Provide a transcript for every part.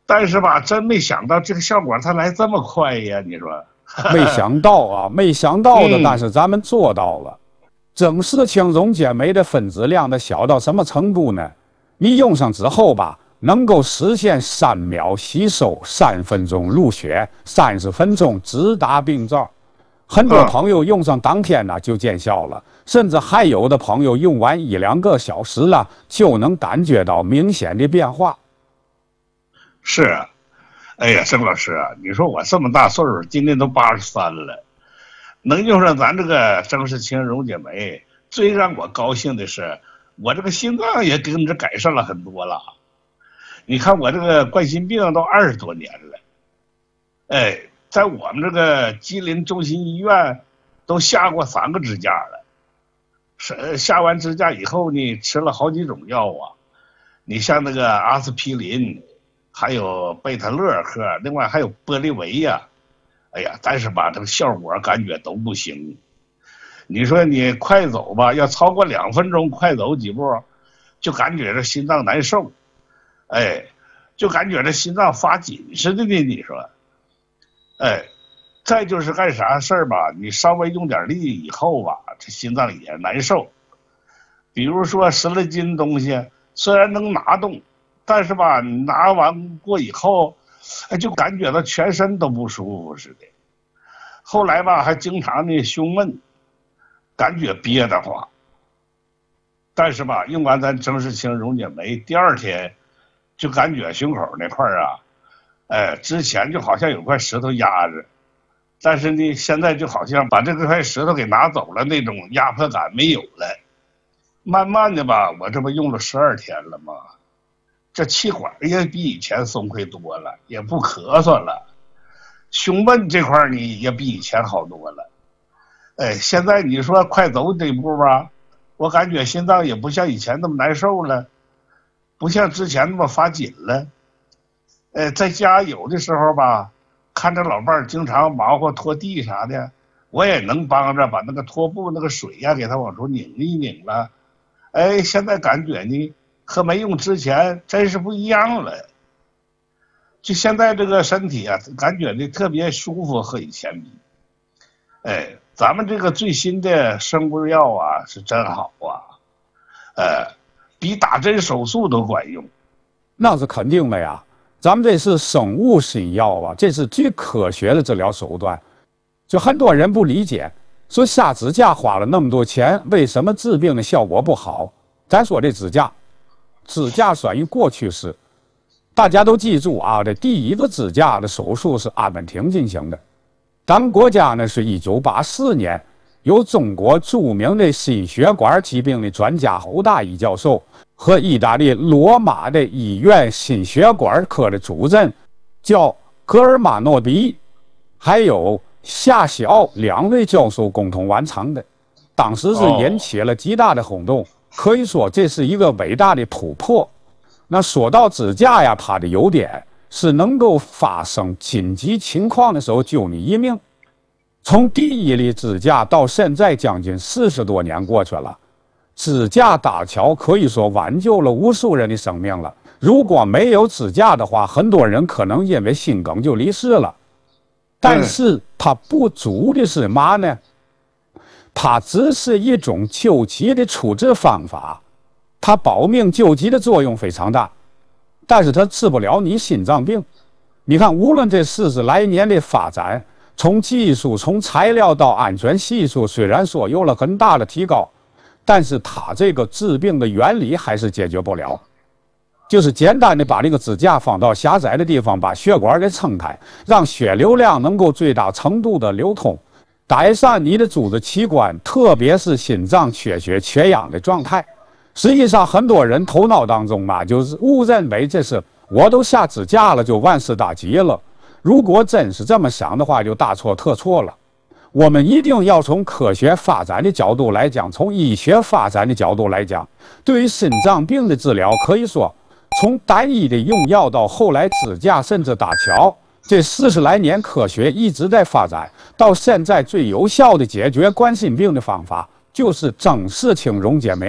但是吧，真没想到这个效果它来这么快呀！你说， 没想到啊，没想到的，但是咱们做到了。整式轻溶解酶的分子量的小到什么程度呢？你用上之后吧，能够实现3秒吸收、3分钟入血、30分钟直达病灶。很多朋友用上当天呢就见效了，甚至还有的朋友用完1、2个小时了，就能感觉到明显的变化。 是啊，哎呀，郑老师啊，你说我这么大岁数，今年都83了，能用上咱这个郑氏清溶解酶，最让我高兴的是，我这个心脏也跟着改善了很多了。你看我这个冠心病都20多年了，哎，在我们这个吉林中心医院都下过3个支架了。下完支架以后呢，吃了好几种药啊，你像那个阿司匹林，还有贝塔乐克，另外还有玻利维呀，哎呀，但是吧，这个效果感觉都不行。你说你快走吧，要超过2分钟，快走几步，就感觉这心脏难受，哎，就感觉这心脏发紧似的呢。你说，哎，再就是干啥事儿吧，你稍微用点力以后吧，这心脏也难受。比如说10来斤东西，虽然能拿动，但是吧，你拿完过以后，哎，就感觉到全身都不舒服似的。后来吧，还经常的胸闷，感觉憋得慌。但是吧，用完咱郑氏清溶解酶，第2天就感觉胸口那块啊，哎，之前就好像有块石头压着，但是呢，现在就好像把这块石头给拿走了，那种压迫感没有了。慢慢的吧，我这不用了12天了吗？这气管也比以前松快多了，也不咳嗽了。胸闷这块呢也比以前好多了。哎，现在你说快走这一步吧，我感觉心脏也不像以前那么难受了，不像之前那么发紧了。在家有的时候吧，看着老伴儿经常忙活拖地啥的，我也能帮着把那个拖布那个水呀给它往出拧一拧了。哎，现在感觉呢和没用之前真是不一样了。就现在这个身体啊，感觉呢特别舒服，和以前比。哎，咱们这个最新的生物药啊是真好啊，比打针手术都管用。 那是肯定的呀，咱们这是生物新药啊，这是最科学的治疗手段。就很多人不理解，说下支架花了那么多钱，为什么治病的效果不好？咱说这支架算于过去式。大家都记住啊，这第1个支架的手术是阿根廷进行的。咱们国家呢是1984年，由中国著名的心血管疾病的专家侯大一教授和意大利罗马的医院心血管科的主任叫格尔马诺比，还有夏西奥2位教授共同完成的。当时是引起了极大的轰动，可以说这是一个伟大的突破。那说到支架呀，它的优点是能够发生紧急情况的时候救你一命。从第1粒支架到现在将近40多年过去了，支架搭桥可以说挽救了无数人的生命了。如果没有支架的话，很多人可能因为心梗就离世了。但是它不足的是嘛呢？它只是一种救急的处置方法，它保命救急的作用非常大，但是它治不了你心脏病。你看，无论这40来年的发展，从技术、从材料到安全系数，虽然说有了很大的提高，但是它这个治病的原理还是解决不了。就是简单的把这个支架放到狭窄的地方，把血管给撑开，让血流量能够最大程度的流通，改善你的组织器官，特别是心脏缺血缺氧的状态。实际上很多人头脑当中嘛，就是误认为这是我都下支架了就万事大吉了。如果真是这么想的话，就大错特错了。我们一定要从科学发展的角度来讲，从医学发展的角度来讲，对于心脏病的治疗，可以说从单一的用药到后来支架甚至搭桥，这40来年科学一直在发展，到现在最有效的解决冠心病的方法就是郑氏清溶解酶。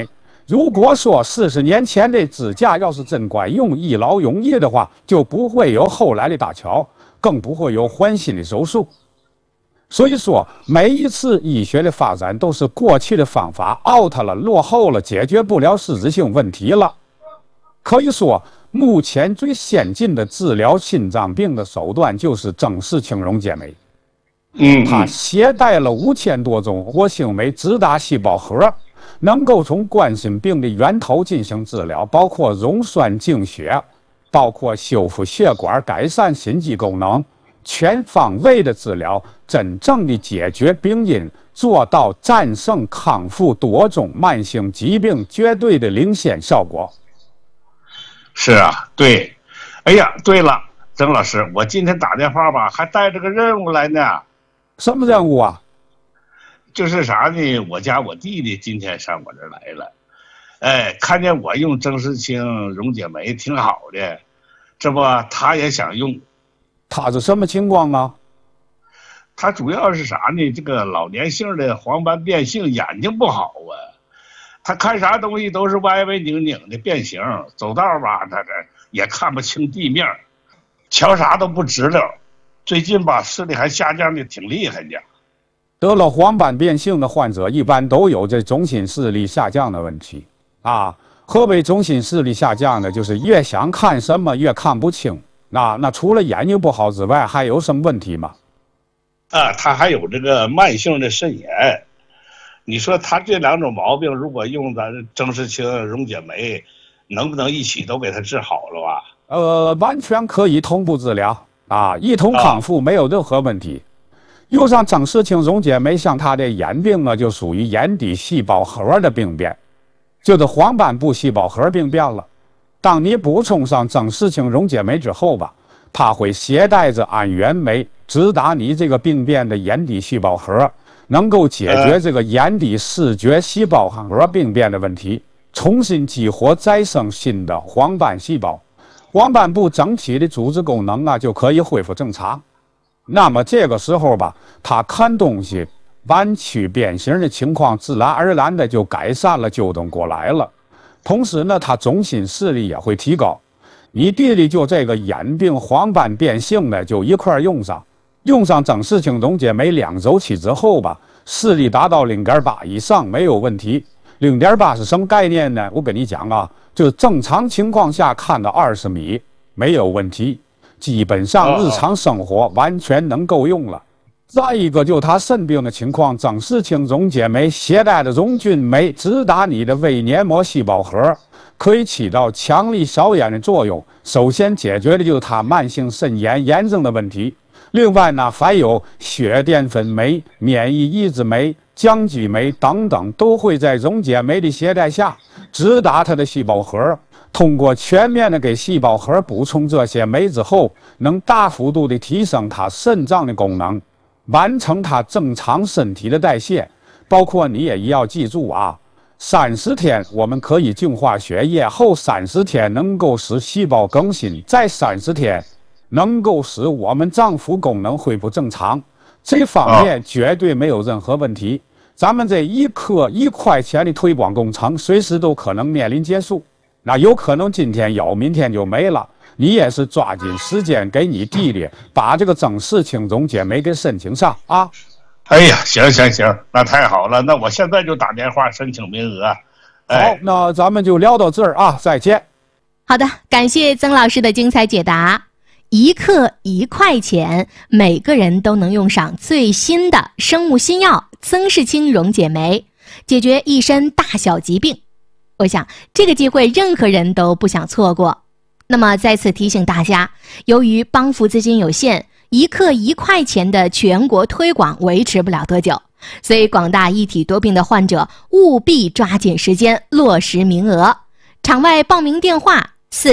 如果说40年前的支架要是真管用、一劳永逸的话，就不会有后来的搭桥，更不会有换心的手术。所以说，每一次医学的发展都是过去的方法 out 了、落后了，解决不了实质性问题了。可以说，目前最先进的治疗心脏病的手段就是正式轻溶解酶。它携带了5000多种活性酶直达细胞核，能够从冠心病的源头进行治疗，包括溶栓净血，包括修复血管、改善心肌功能，全方位的治疗，真正的解决病因，做到战胜康复多种慢性疾病绝对的领先效果。 是啊，对。哎呀，对了，曾老师，我今天打电话吧，还带着个任务来呢。 什么任务啊？ 就是啥呢？我家我弟弟今天上我这儿来了，哎，看见我用正视氢溶解酶挺好的，这不他也想用。 他是什么情况啊？ 他主要是啥呢？这个老年性的黄斑变性，眼睛不好啊，他看啥东西都是歪歪拧拧的变形，走道吧他这也看不清地面，瞧啥都不直溜。最近吧视力还下降的挺厉害的。 得了黄斑变性的患者一般都有这中心视力下降的问题啊。何为中心视力下降呢？就是越想看什么越看不清。那除了眼睛不好之外，还有什么问题吗？ 他还有这个慢性的肾炎。你说他这2种毛病，如果用咱正视氢溶解酶，能不能一起都给他治好了吧？ 完全可以同步治疗啊，一同康复，没有任何问题。用上正视氢溶解酶，像他的眼病呢，就属于眼底细胞核的病变，就是黄斑部细胞核病变了。当你补充上正视氢溶解酶之后吧，它会携带着氨原酶直达你这个病变的眼底细胞核，能够解决这个眼底视觉细胞核病变的问题，重新激活再生新的黄斑细胞，黄斑部整体的组织功能啊就可以恢复正常。那么这个时候吧，他看东西弯曲变形的情况自然而然的就改善了，纠正过来了。同时呢，他中心视力也会提高。你弟弟就这个眼病黄斑变性的就一块用上正视氢溶解酶2周期之后吧，视力达到0.8以上没有问题。0.8是什么概念呢？我跟你讲啊，就是正常情况下看到20米没有问题，基本上日常生活完全能够用了。再一个就他肾病的情况，正视氢溶解酶携带的溶菌酶直达你的微黏膜细胞核，可以起到强力消炎的作用。首先解决的就是他慢性肾炎炎症的问题。另外呢，还有血淀粉酶、免疫抑制酶、降激酶等等，都会在溶解酶的携带下直达它的细胞核。通过全面的给细胞核补充这些酶之后，能大幅度的提升它肾脏的功能，完成它正常身体的代谢。包括你也要记住啊，30天我们可以净化血液，后30天能够使细胞更新，再30天能够使我们脏腑功能恢复正常。这方面绝对没有任何问题。咱们这1颗1块钱的推广工程随时都可能面临结束，那有可能今天有，明天就没了。你也是抓紧时间给你弟弟把这个正视氢溶解酶给申请上啊！ 哎呀，行，那太好了，那我现在就打电话申请名额。 好，那咱们就聊到这儿啊，再见。 好的，感谢曾老师的精彩解答。1克1块钱，每个人都能用上最新的生物新药曾视氢溶解酶，解决一身大小疾病。我想这个机会任何人都不想错过。那么再次提醒大家，由于帮扶资金有限，1克1块钱的全国推广维持不了多久，所以广大一体多病的患者务必抓紧时间落实名额。场外报名电话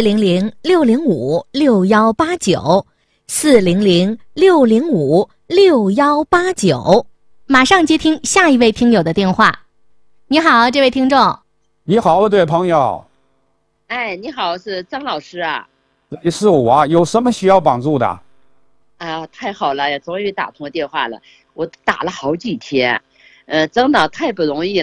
400-605-6189，400-605-6189。马上接听下一位听友的电话。你好，这位听众。 你好，这位朋友。 哎，你好，是张老师啊？ 是我，有什么需要帮助的？ 太好了，终于打通电话了。我打了好几天，真的太不容易了。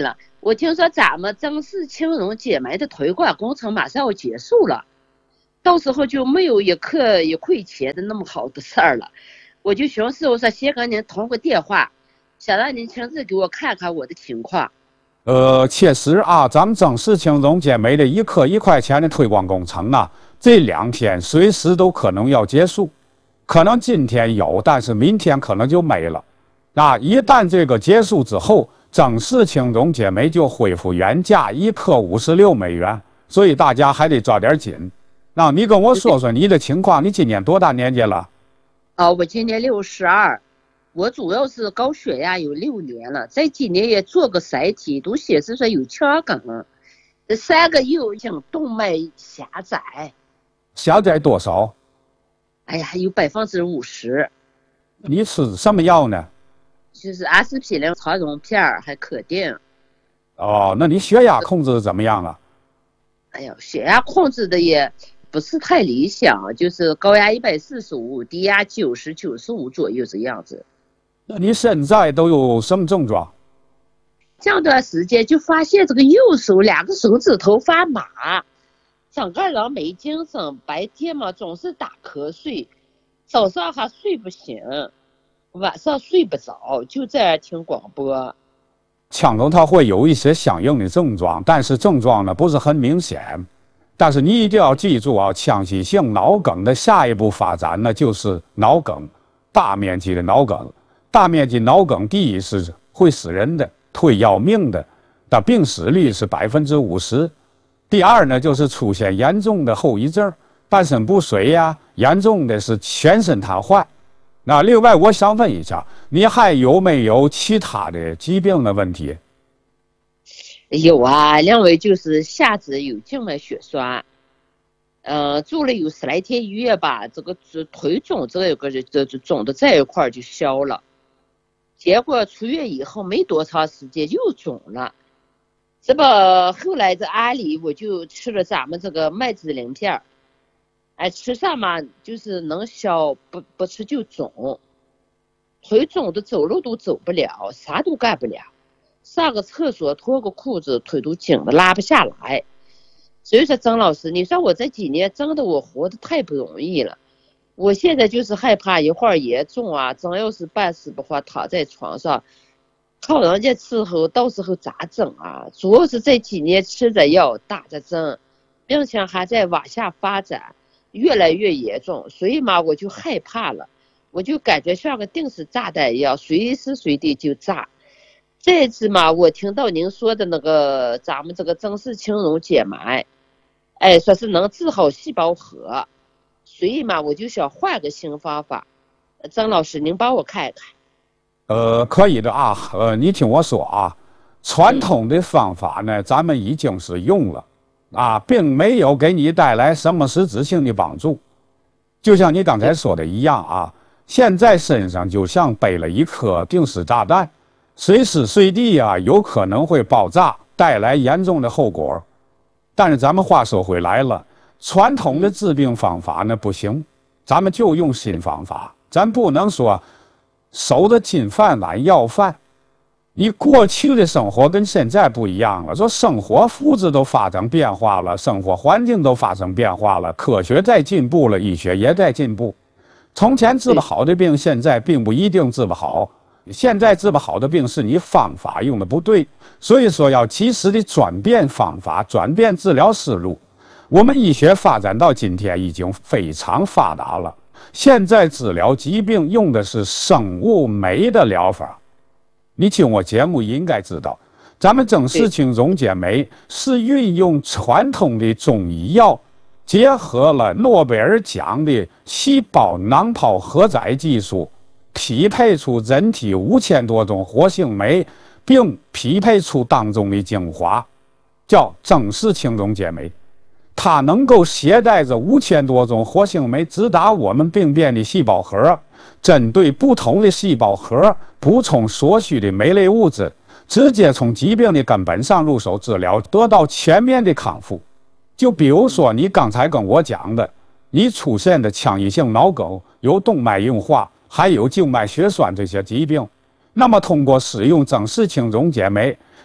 我听说咱们曾氏青荣解酶的推广工程马上要结束了，到时候就没有一克一块钱的那么好的事儿了。我就寻思，我说先跟您通个电话，想让您亲自给我看看我的情况。 确实啊，咱们曾氏青荣解酶的1克1块钱的推广工程啊，这2天随时都可能要结束，可能今天有，但是明天可能就没了。一旦这个结束之后，曾氏青荣解酶就恢复原价1克56美元，所以大家还得抓点紧。那你跟我说说你的情况，你今年多大年纪了？ 我今年62。我主要是高血压有6年了，在今年也做个筛体，都显示说有腔梗，这3个右颈动脉狭窄。 狭窄多少？ 哎呀，有50%。 你吃什么药呢？ 就是阿司匹林、肠溶片还可定。 哦，那你血压控制怎么样了？ 哎呀，血压控制的也不是太理想，就是高压145，低压90、95左右这样子。 那你现在都有什么症状？ 这段时间就发现这个右手2个手指头发麻，整个人没精神，白天嘛总是打瞌睡，早上还睡不醒，晚上睡不着，就在听广播。 腔梗它会有一些相应的症状，但是症状呢不是很明显。但是你一定要记住啊，腔隙性脑梗的下一步发展呢就是脑梗，大面积的脑梗。大面积脑梗，第一是会死人的，会要命的，但病死率是50%。第二呢，就是出现严重的后遗症，半身不遂呀，严重的是全身瘫痪。那另外，我想问一下，你还有没有其他的疾病的问题？ 有啊，另外就是下肢有静脉血栓，住了有10来天医院吧，这个腿肿这个这肿的这一块就消了。结果出院以后没多长时间又肿了，这不后来这阿里我就吃了咱们这个麦子鳞片，吃上嘛就是能消，不吃就肿，腿肿的走路都走不了，啥都干不了，上个厕所脱个裤子腿都紧的拉不下来。所以说曾老师，你说我这几年真的我活得太不容易了。我现在就是害怕一会儿严重啊，真要是办事不话躺在床上靠人家伺候，到时候咋整啊？主要是这几年吃着药打着针，病情还在往下发展，越来越严重，所以嘛我就害怕了，我就感觉像个定时炸弹一样，随时随地就炸。这次嘛我听到您说的那个咱们这个曾氏青荣解酶，说是能治好细胞核，所以嘛我就想换个新方法，曾老师您帮我看一看。 可以的啊，你听我说啊，传统的方法呢，咱们已经是用了啊，并没有给你带来什么实质性的帮助。就像你刚才说的一样啊，现在身上就像背了一颗定时炸弹，随时随地啊有可能会爆炸，带来严重的后果。但是咱们话说回来了，传统的治病方法呢不行，咱们就用新方法。咱不能说守着金饭碗要饭。你过去的生活跟现在不一样了，说生活素质都发生变化了，生活环境都发生变化了，科学在进步了，医学也在进步。从前治不好的病，现在并不一定治不好。现在治不好的病是你方法用的不对，所以说要及时的转变方法，转变治疗思路。我们医学发展到今天已经非常发达了，现在治疗疾病用的是生物酶的疗法。你听我节目应该知道，咱们曾氏青荣解酶是运用传统的中医药，结合了诺贝尔奖的细胞囊泡荷载技术，匹配出人体5000多种活性酶，并匹配出当中的精华，叫曾氏青荣解酶。它能够携带着5000多种活性酶直达我们病变的细胞核，针对不同的细胞核补充所需的酶类物质，直接从疾病的根本上入手治疗，得到全面的康复。就比如说你刚才跟我讲的，你出现的腔隙性脑梗，有动脉硬化，还有静脉血栓这些疾病，那么通过使用曾氏青荣解酶，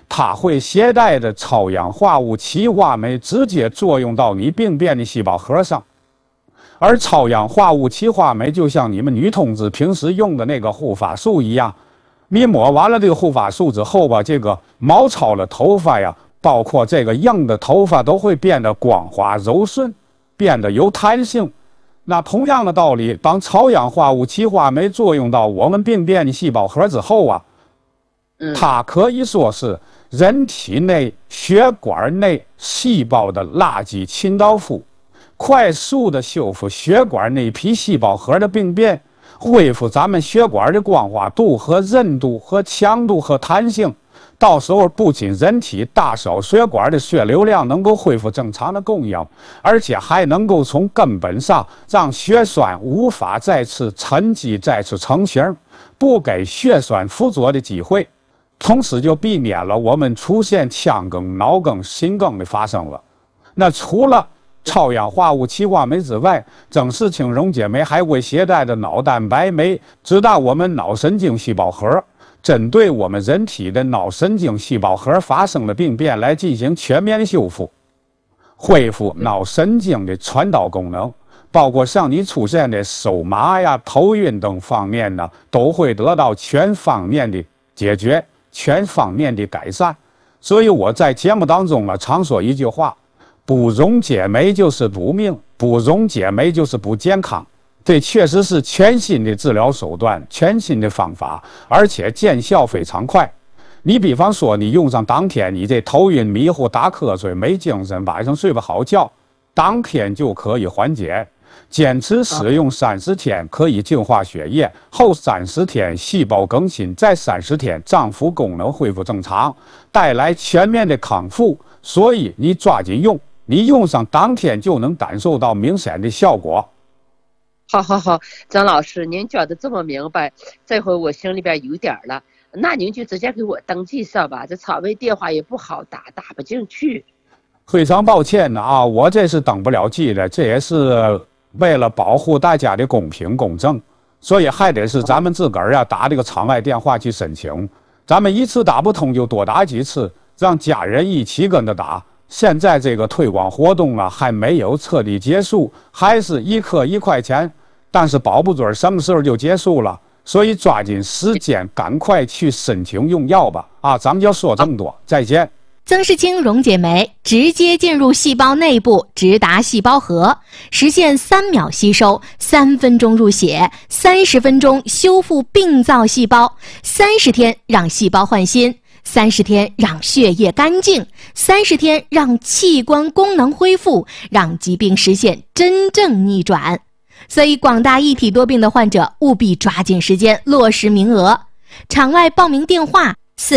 它会携带着超氧化物歧化酶直接作用到你病变的细胞核上。而超氧化物歧化酶就像你们女同志平时用的那个护发素一样，你抹完了这个护发素之后吧，这个毛糙的头发呀，包括这个硬的头发都会变得光滑柔顺，变得有弹性。那同样的道理，当超氧化物歧化酶作用到我们病变的细胞核之后啊，它可以说是人体内血管内细胞的垃圾清道夫，快速的修复血管内皮细胞核的病变，恢复咱们血管的光滑度和韧度和强度和弹性。到时候不仅人体大小血管的血流量能够恢复正常的供应，而且还能够从根本上让血栓无法再次沉积再次成型，不给血栓附着的机会，同时就避免了我们出现腔梗、脑梗、心梗的发生了。那除了超氧化物歧化酶之外，增视氢溶解酶还会携带着脑蛋白酶直达我们脑神经细胞核，针对我们人体的脑神经细胞核发生的病变来进行全面的修复，恢复脑神经的传导功能，包括像你出现的手麻呀、头晕等方面呢，都会得到全方面的解决、全方面的改善。所以我在节目当中呢，常说一句话：不溶解酶就是不命，不溶解酶就是不健康。这确实是全新的治疗手段，全新的方法，而且见效非常快。你比方说，你用上当天，你这头晕迷糊、打瞌睡、没精神，晚上睡不好觉，当天就可以缓解。坚持使用30天，可以净化血液，后30天细胞更新，再30天脏腑功能恢复正常，带来全面的康复。所以你抓紧用，你用上当天就能感受到明显的效果。 好，张老师，您讲的这么明白，这回我心里边有点了。那您就直接给我登记上吧，这场外电话也不好打，打不进去。 非常抱歉呢啊，我这是登不了记的，这也是为了保护大家的公平公正，所以还得是咱们自个儿打这个场外电话去申请。咱们一次打不通就多打几次，让家人一起跟着打。现在这个推广活动啊还没有彻底结束，还是1克1块钱，但是保不准什么时候就结束了，所以抓紧时间，赶快去申请用药吧！啊，咱们就说这么多，再见。 增视氢溶解酶直接进入细胞内部，直达细胞核，实现3秒吸收、3分钟入血、30分钟修复病灶细胞、30天让细胞换新、30天让血液干净、30天让器官功能恢复，让疾病实现真正逆转。所以广大异体多病的患者务必抓紧时间落实名额。场外报名电话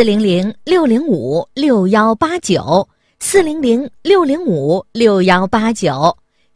400-605-6189 400-605-6189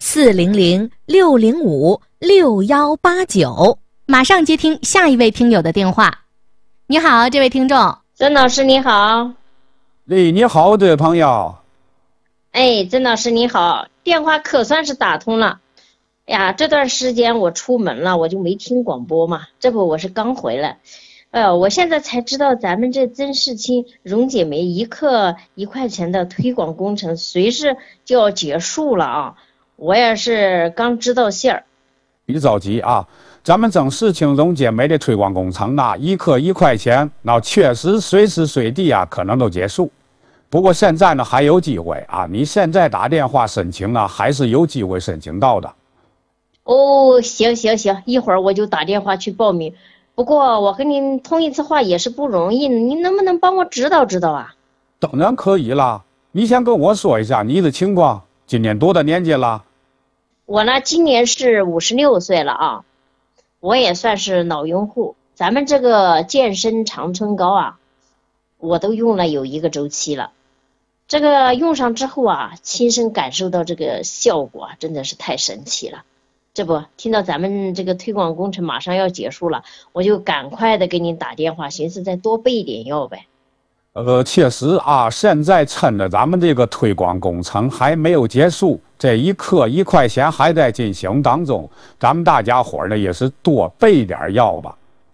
400-605-6189。马上接听下一位听友的电话。你好，这位听众。 曾老师你好。 你好，这位朋友。 曾老师你好，电话可算是打通了。呀，这段时间我出门了，我就没听广播嘛，这不我是刚回来。我现在才知道咱们这增视氢溶解酶1克1块钱的推广工程随时就要结束了啊！我也是刚知道信儿。 别着急啊，咱们增视氢溶解酶的推广工程呢，1克1块钱，那确实随时随地可能都结束。不过现在呢还有机会啊，你现在打电话申请呢，还是有机会申请到的。 哦，行，一会儿我就打电话去报名。不过我跟您通一次话也是不容易，您能不能帮我指导指导啊？ 当然可以了，你先跟我说一下你的情况，今年多大年纪了？ 我呢，今年是56岁了啊，我也算是老用户。咱们这个健身长春膏啊，我都用了有1个周期了。这个用上之后啊，亲身感受到这个效果真的是太神奇了。这不听到咱们这个推广工程马上要结束了，我就赶快的给您打电话，寻思再多备一点药呗。 确实啊，现在趁着咱们这个推广工程还没有结束，这1克1块钱还在进行当中，咱们大家伙呢也是多备点药吧。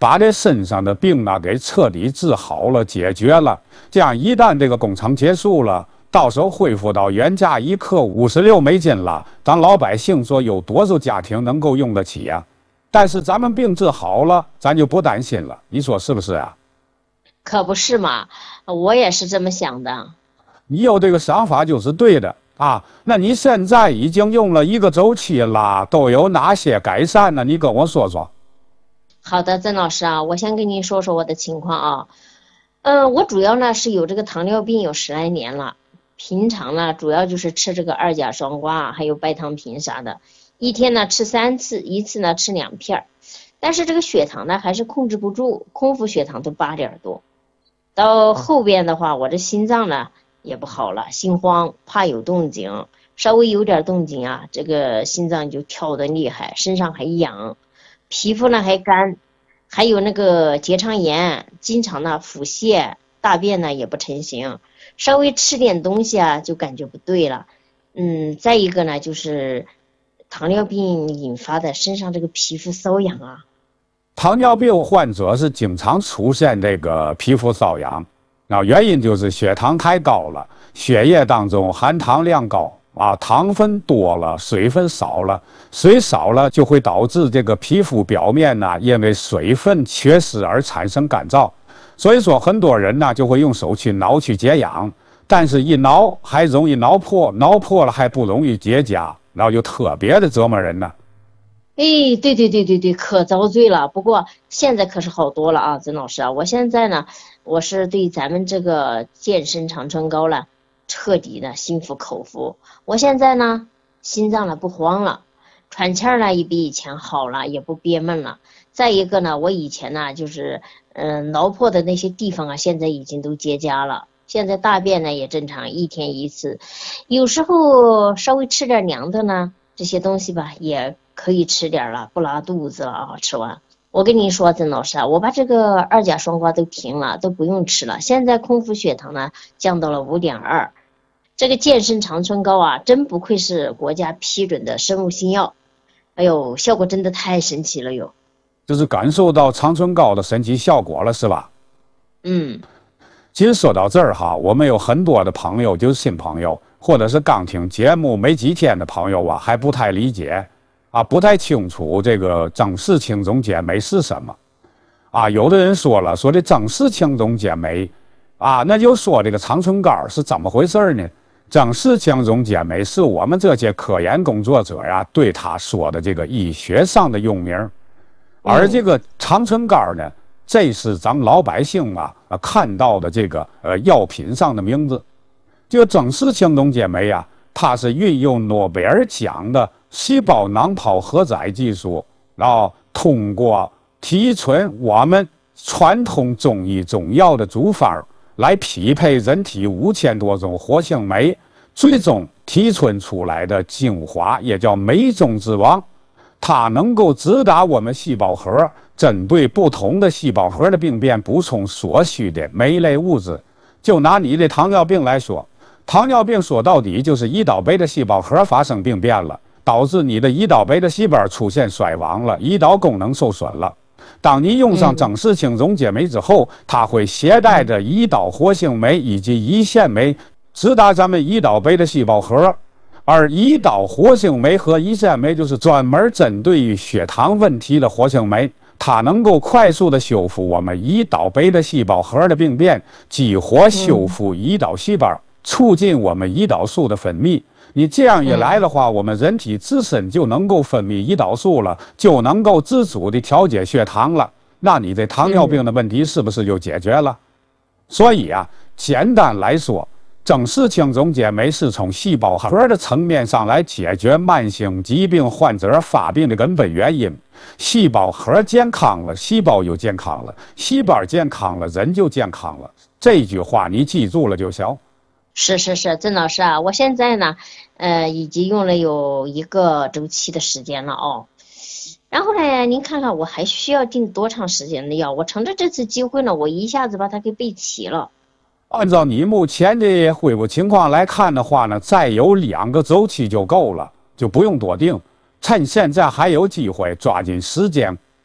把这身上的病呢给彻底治好了、解决了。这样一旦这个工程结束了，到时候恢复到原价1克56美金了，咱老百姓说有多少家庭能够用得起呀？但是咱们病治好了，咱就不担心了，你说是不是啊？ 可不是嘛，我也是这么想的。 你有这个想法就是对的啊。那你现在已经用了1个周期了，都有哪些改善呢？你跟我说说。 好的，曾老师啊，我先跟您说说我的情况啊。我主要呢是有这个糖尿病有10来年了，平常呢主要就是吃这个2甲双胍，还有白糖平啥的，一天呢吃3次，一次呢吃2片。但是这个血糖呢还是控制不住，空腹血糖都8点多。到后边的话，我这心脏呢也不好了，心慌，怕有动静，稍微有点动静啊，这个心脏就跳得厉害，身上还痒，皮肤呢还干，还有那个结肠炎，经常呢腹泻，大便呢也不成形，稍微吃点东西啊就感觉不对了。再一个呢就是糖尿病引发的身上这个皮肤瘙痒啊。 糖尿病患者是经常出现这个皮肤瘙痒，原因就是血糖太高了，血液当中含糖量高啊，糖分多了，水分少了，水少了就会导致这个皮肤表面呢，因为水分缺失而产生干燥。所以说很多人呢就会用手去挠去解痒，但是一挠还容易挠破，挠破了还不容易结痂，然后就特别的折磨人呢。 对，可遭罪了。不过现在可是好多了啊，曾老师啊，我现在呢，我是对咱们这个健身长春膏了，彻底的心服口服。我现在呢，心脏呢不慌了，喘气儿呢也比以前好了，也不憋闷了。再一个呢，我以前呢就是挠破的那些地方啊，现在已经都结痂了。现在大便呢也正常，一天1次，有时候稍微吃点凉的呢，这些东西吧也可以吃点了，不拉肚子了啊！吃完，我跟您说，曾老师啊，我把这个2甲双胍都停了，都不用吃了。现在空腹血糖呢降到了5.2，这个健身长春膏啊，真不愧是国家批准的生物新药，哎呦，效果真的太神奇了哟！ 就是感受到长春膏的神奇效果了，是吧？其实说到这儿哈，我们有很多的朋友，就是新朋友，或者是刚听节目没几天的朋友啊，还不太理解啊，不太清楚这个增氏青种碱酶是什么啊。有的人说了，说这增氏青种碱酶啊，那就说这个长春膏是怎么回事呢？增氏青种碱酶是我们这些科研工作者呀对他说的这个医学上的用名，而这个长春膏呢，这是咱们老百姓看到的这个药品上的名字。这个增氏青种碱酶啊，它是运用诺贝尔奖的细胞囊泡荷载技术，然后通过提纯我们传统中医中药的组方来匹配人体5000多种活性酶，最终提纯出来的精华，也叫酶中之王。它能够直达我们细胞核，针对不同的细胞核的病变补充所需的酶类物质。就拿你的糖尿病来说，糖尿病说到底就是胰岛贝的细胞核发生病变了，导致你的胰岛贝的细胞出现衰亡了，胰岛功能受损了。当你用上增氏青种碱酶之后，它会携带着胰岛活性酶以及胰腺酶直达咱们胰岛贝的细胞核。而胰岛活性酶和胰腺酶就是专门针对于血糖问题的活性酶，它能够快速的修复我们胰岛贝的细胞核的病变，激活修复胰岛细胞，促进我们胰岛素的分泌。你这样一来的话，我们人体自身就能够分泌胰岛素了，就能够自主的调节血糖了。那你这糖尿病的问题是不是就解决了？所以啊，简单来说，增氏青种碱酶是从细胞核的层面上来解决慢性疾病患者发病的根本原因。细胞核健康了，细胞就健康了，细胞健康了，人就健康了。这句话你记住了就行。 是，曾老师啊，我现在呢，已经用了有1个周期的时间了哦。然后呢，您看看我还需要订多长时间的药？我趁着这次机会呢，我一下子把它给备齐了。 按照你目前的恢复情况来看的话呢，再有2个周期就够了，就不用多订。趁现在还有机会，抓紧时间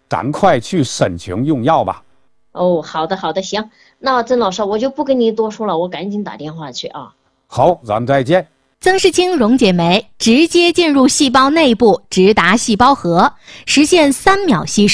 赶快去申请用药吧。 哦，好的好的，行，那曾老师我就不跟你多说了，我赶紧打电话去啊。 好，咱们再见。 增视氢溶解酶直接进入细胞内部，直达细胞核，实现3秒吸收。